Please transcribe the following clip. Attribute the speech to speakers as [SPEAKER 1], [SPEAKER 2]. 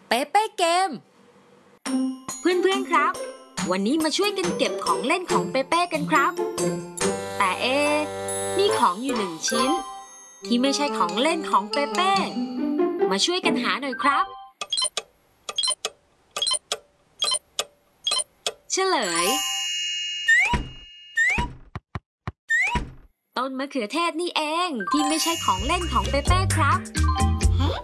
[SPEAKER 1] เป๊ะเป้เกมเพื่อนๆครับวันนี้มาช่วยกันเก็บของเล่นของเป๊ะเป้กันครับแต่มีของอยู่1 ชิ้นที่ไม่ใช่ของเล่นของเป๊ะเป้มาช่วยกันหาหน่อยครับเฉลยต้นมะเขือเทศนี่เองที่ไม่ใช่ของเล่นของเป๊ะเป้ครับ